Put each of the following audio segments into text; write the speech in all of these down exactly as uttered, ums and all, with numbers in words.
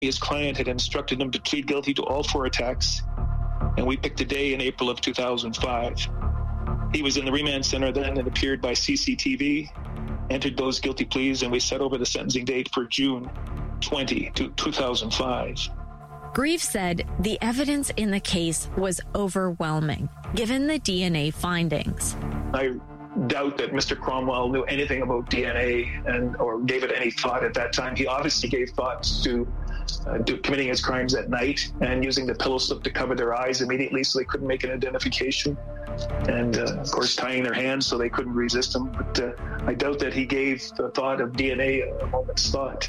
His client had instructed him to plead guilty to all four attacks, and we picked a day in April of two thousand five. He was in the remand center then and appeared by C C T V, entered those guilty pleas, and we set over the sentencing date for June twentieth, two thousand five. Grieve said the evidence in the case was overwhelming, given the D N A findings. I doubt that Mister Cromwell knew anything about D N A and or gave it any thought at that time. He obviously gave thoughts to uh, do, committing his crimes at night and using the pillow slip to cover their eyes immediately so they couldn't make an identification. And, uh, of course, tying their hands so they couldn't resist him. But uh, I doubt that he gave the thought of D N A a moment's thought.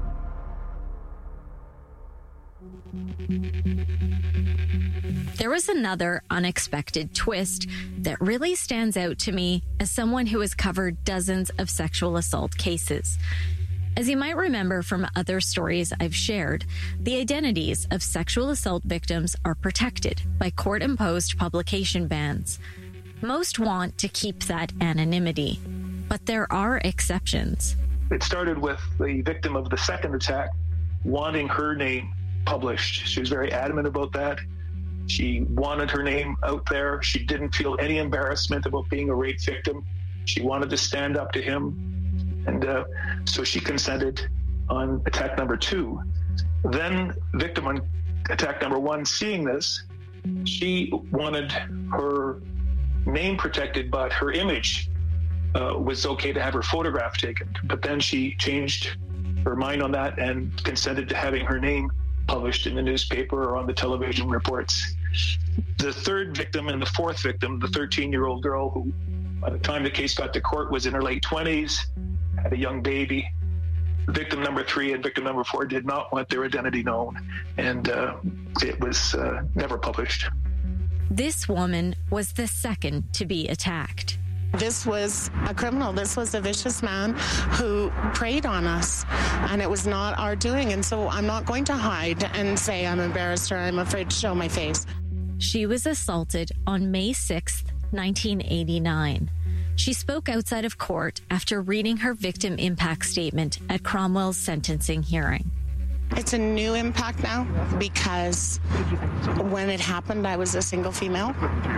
There was another unexpected twist that really stands out to me as someone who has covered dozens of sexual assault cases. As you might remember from other stories I've shared, the identities of sexual assault victims are protected by court-imposed publication bans. Most want to keep that anonymity, but there are exceptions. It started with the victim of the second attack wanting her name published. She was very adamant about that. She wanted her name out there. She didn't feel any embarrassment about being a rape victim. She wanted to stand up to him. And uh, so she consented on attack number two. Then victim on attack number one, seeing this, she wanted her name protected, but her image uh, was okay to have her photograph taken. But then she changed her mind on that and consented to having her name published in the newspaper or on the television reports. The third victim and the fourth victim, the thirteen-year-old girl who, by the time the case got to court, was in her late twenties, had a young baby. Victim number three and victim number four did not want their identity known, and uh, it was uh, never published. This woman was the second to be attacked. This was a criminal. This was a vicious man who preyed on us, and it was not our doing. And so I'm not going to hide and say I'm embarrassed or I'm afraid to show my face. She was assaulted on May sixth, nineteen eighty-nine. She spoke outside of court after reading her victim impact statement at Cromwell's sentencing hearing. It's a new impact now because when it happened, I was a single female.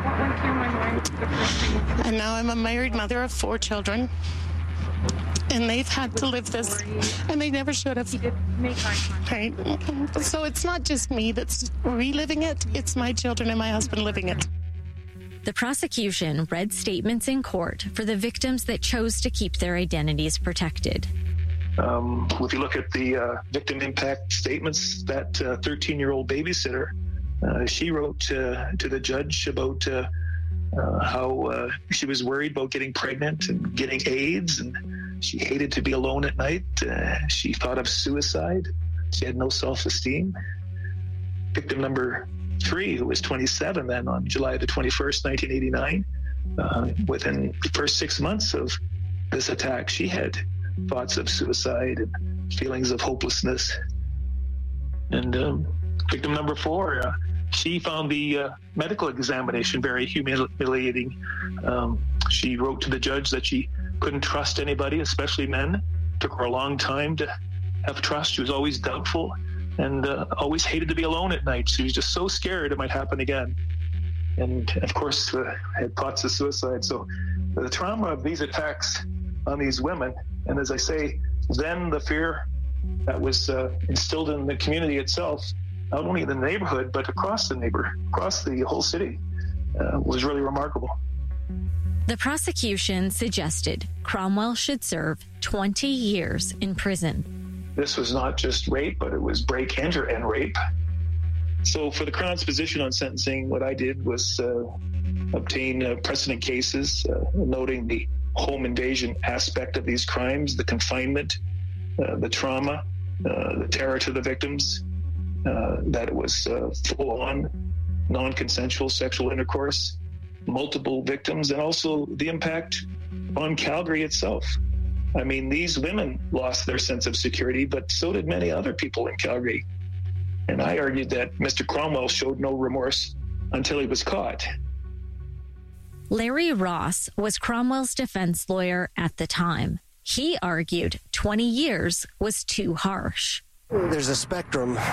And now I'm a married mother of four children. And they've had to live this, and they never should have. Right? So it's not just me that's reliving it, it's my children and my husband living it. The prosecution read statements in court for the victims that chose to keep their identities protected. Um, if you look at the uh, victim impact statements, that uh, thirteen-year-old babysitter, uh, she wrote uh, to the judge about uh, uh, how uh, she was worried about getting pregnant and getting AIDS, and she hated to be alone at night. Uh, she thought of suicide. She had no self-esteem. Victim number three, who was twenty-seven then, on July the twenty-first, nineteen eighty-nine, uh, within the first six months of this attack, she had thoughts of suicide and feelings of hopelessness. And um, victim number four, uh, she found the uh, medical examination very humiliating. Um, she wrote to the judge that she couldn't trust anybody, especially men. It took her a long time to have trust. She was always doubtful and uh, always hated to be alone at night. She was just so scared it might happen again. And, of course, uh, had thoughts of suicide. So the trauma of these attacks on these women, and as I say, then the fear that was uh, instilled in the community itself, not only in the neighborhood, but across the neighbor, across the whole city, uh, was really remarkable. The prosecution suggested Cromwell should serve twenty years in prison. This was not just rape, but it was break, enter, and rape. So for the Crown's position on sentencing, what I did was uh, obtain uh, precedent cases, uh, noting the home invasion aspect of these crimes, the confinement, uh, the trauma, uh, the terror to the victims, uh, that it was uh, full-on, non-consensual sexual intercourse, multiple victims, and also the impact on Calgary itself. I mean, these women lost their sense of security, but so did many other people in Calgary. And I argued that Mister Cromwell showed no remorse until he was caught. Larry Ross was Cromwell's defense lawyer at the time. He argued twenty years was too harsh. There's a spectrum